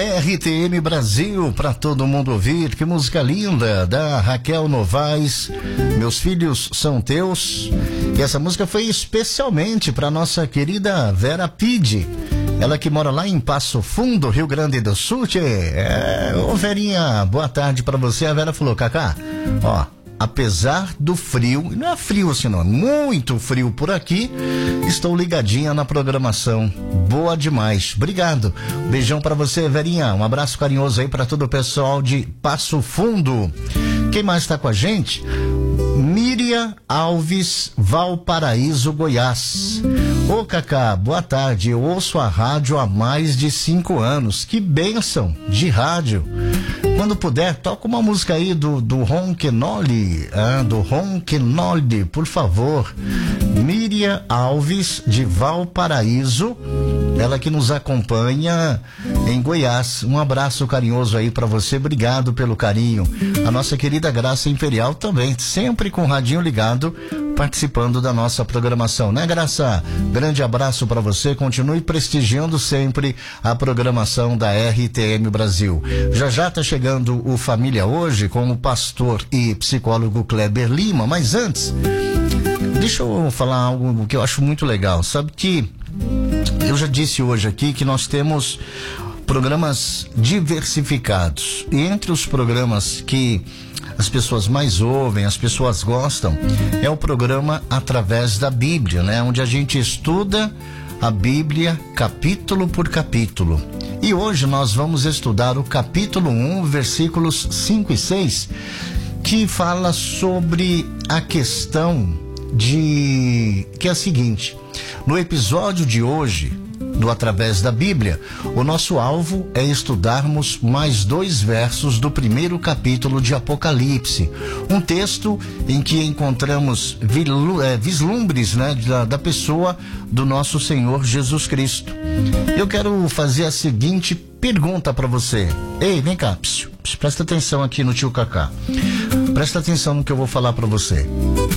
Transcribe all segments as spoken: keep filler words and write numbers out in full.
R T M Brasil, para todo mundo ouvir. Que música linda, da Raquel Novaes, Meus Filhos São Teus. E essa música foi especialmente para nossa querida Vera Pide, ela que mora lá em Passo Fundo, Rio Grande do Sul. Tchê. É, ô Verinha, boa tarde para você. A Vera falou: Cacá, ó, apesar do frio, não é frio assim não, é muito frio por aqui, estou ligadinha na programação. Boa demais, obrigado. Beijão pra você, Verinha, um abraço carinhoso aí pra todo o pessoal de Passo Fundo. Quem mais tá com a gente? Miriam Alves, Valparaíso, Goiás. Ô Cacá, boa tarde, eu ouço a rádio há mais de cinco anos, que bênção de rádio. Quando puder, toca uma música aí do, do Ronquenoli, ah, do Ronquenoli, por favor. Miriam Alves, de Valparaíso, ela que nos acompanha em Goiás. Um abraço carinhoso aí pra você, obrigado pelo carinho. A nossa querida Graça Imperial também, sempre com o radinho ligado, participando da nossa programação, né, Graça? Grande abraço para você, continue prestigiando sempre a programação da R T M Brasil. Já já tá chegando o Família Hoje com o pastor e psicólogo Kleber Lima, mas antes, deixa eu falar algo que eu acho muito legal. Sabe que eu já disse hoje aqui que nós temos programas diversificados, e entre os programas que as pessoas mais ouvem, as pessoas gostam, é o programa Através da Bíblia, né? Onde a gente estuda a Bíblia capítulo por capítulo. E hoje nós vamos estudar o capítulo um, versículos cinco e seis, que fala sobre a questão de... que é a seguinte: no episódio de hoje, do Através da Bíblia, o nosso alvo é estudarmos mais dois versos do primeiro capítulo de Apocalipse, um texto em que encontramos vislumbres, né, da, da pessoa do nosso Senhor Jesus Cristo. Eu quero fazer a seguinte pergunta para você. Ei, vem cá, psiu, psiu, presta atenção aqui no tio Cacá, presta atenção no que eu vou falar para você.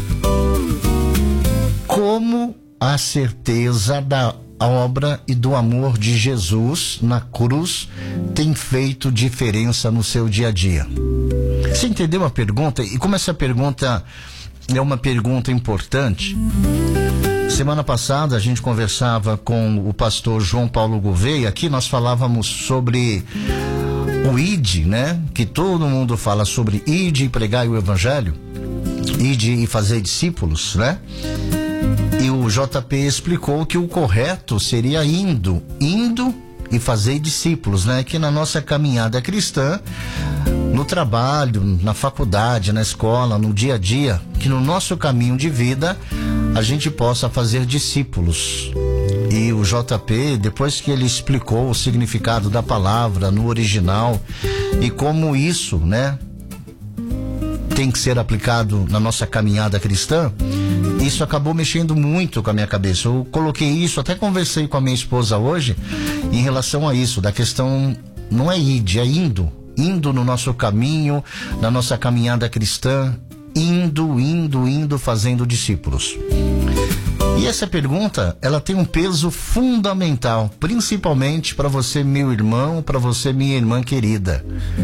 Como a certeza da a obra e do amor de Jesus na cruz tem feito diferença no seu dia a dia? Você entendeu a pergunta? E como essa pergunta é uma pergunta importante, semana passada a gente conversava com o pastor João Paulo Gouveia. Aqui nós falávamos sobre o I D, né? Que todo mundo fala sobre I D e pregar o evangelho, I D e fazer discípulos, né? E o J P explicou que o correto seria indo, indo e fazer discípulos, né? Que na nossa caminhada cristã, no trabalho, na faculdade, na escola, no dia a dia, que no nosso caminho de vida a gente possa fazer discípulos. E o J P, depois que ele explicou o significado da palavra no original e como isso, né, tem que ser aplicado na nossa caminhada cristã, isso acabou mexendo muito com a minha cabeça. Eu coloquei isso, até conversei com a minha esposa hoje em relação a isso, da questão, não é id, é indo, indo no nosso caminho, na nossa caminhada cristã, indo, indo, indo, fazendo discípulos. E essa pergunta, ela tem um peso fundamental, principalmente para você, meu irmão, para você, minha irmã querida.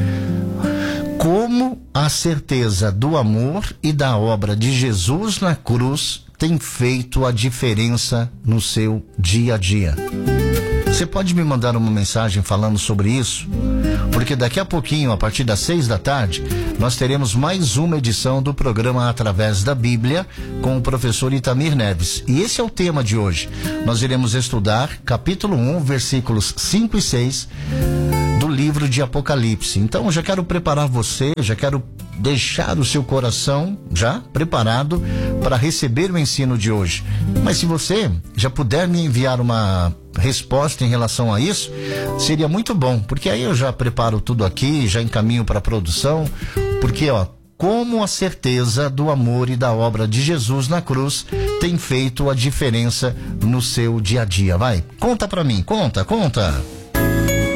Como a certeza do amor e da obra de Jesus na cruz tem feito a diferença no seu dia a dia? Você pode me mandar uma mensagem falando sobre isso? Porque daqui a pouquinho, a partir das seis da tarde, nós teremos mais uma edição do programa Através da Bíblia com o professor Itamir Neves. E esse é o tema de hoje. Nós iremos estudar capítulo um, versículos cinco e seis do livro de Apocalipse. Então, eu já quero preparar você, já quero deixar o seu coração já preparado para receber o ensino de hoje. Mas se você já puder me enviar uma resposta em relação a isso, seria muito bom, porque aí eu já preparo tudo aqui, já encaminho para a produção, porque ó, como a certeza do amor e da obra de Jesus na cruz tem feito a diferença no seu dia a dia. Vai, conta para mim, conta, conta.